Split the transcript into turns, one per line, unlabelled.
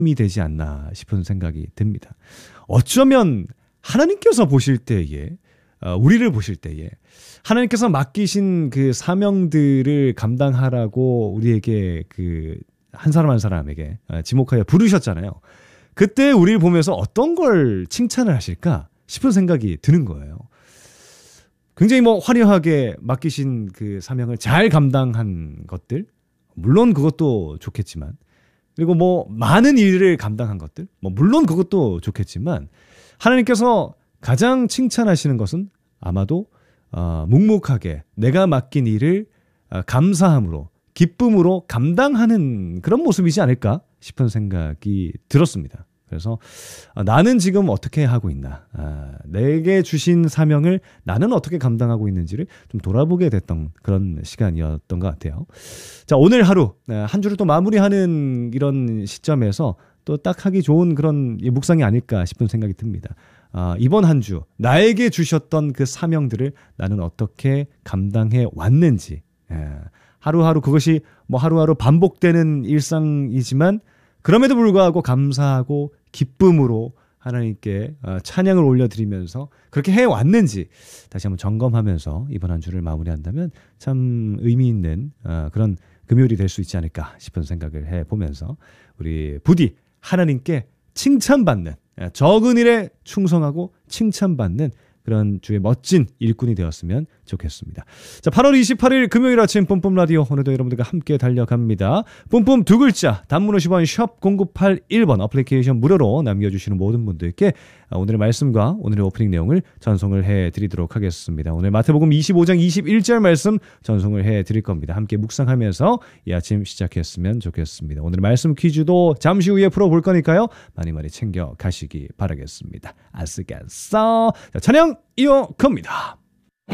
힘이 되지 않나 싶은 생각이 듭니다. 어쩌면 하나님께서 보실 때에 우리를 보실 때에 하나님께서 맡기신 그 사명들을 감당하라고 우리에게 그 한 사람 한 사람에게 지목하여 부르셨잖아요. 그때 우리를 보면서 어떤 걸 칭찬을 하실까 싶은 생각이 드는 거예요. 굉장히 뭐 화려하게 맡기신 그 사명을 잘 감당한 것들, 물론 그것도 좋겠지만, 그리고 뭐 많은 일을 감당한 것들, 뭐 물론 그것도 좋겠지만, 하나님께서 가장 칭찬하시는 것은 아마도 묵묵하게 내가 맡긴 일을 감사함으로, 기쁨으로 감당하는 그런 모습이지 않을까 싶은 생각이 들었습니다. 그래서 나는 지금 어떻게 하고 있나, 내게 주신 사명을 나는 어떻게 감당하고 있는지를 좀 돌아보게 됐던 그런 시간이었던 것 같아요. 자, 오늘 하루 한 주를 또 마무리하는 이런 시점에서 또 딱 하기 좋은 그런 묵상이 아닐까 싶은 생각이 듭니다. 이번 한 주 나에게 주셨던 그 사명들을 나는 어떻게 감당해 왔는지, 하루하루 그것이 뭐 하루하루 반복되는 일상이지만 그럼에도 불구하고 감사하고 기쁨으로 하나님께 찬양을 올려드리면서 그렇게 해왔는지 다시 한번 점검하면서 이번 한 주를 마무리한다면 참 의미 있는 그런 금요일이 될 수 있지 않을까 싶은 생각을 해보면서 우리 부디 하나님께 칭찬받는, 적은 일에 충성하고 칭찬받는 그런 주의 멋진 일꾼이 되었으면 좋겠습니다. 자, 8월 28일 금요일 아침 뿜뿜 라디오, 오늘도 여러분들과 함께 달려갑니다. 뿜뿜 두 글자, 단문 50원, 샵 0981번 어플리케이션 무료로 남겨주시는 모든 분들께 오늘의 말씀과 오늘의 오프닝 내용을 전송을 해드리도록 하겠습니다. 오늘 마태복음 25장 21절 말씀 전송을 해드릴 겁니다. 함께 묵상하면서 이 아침 시작했으면 좋겠습니다. 오늘의 말씀 퀴즈도 잠시 후에 풀어볼 거니까요, 많이 챙겨 가시기 바라겠습니다. 아스겠어. 찬양 이어갑니다.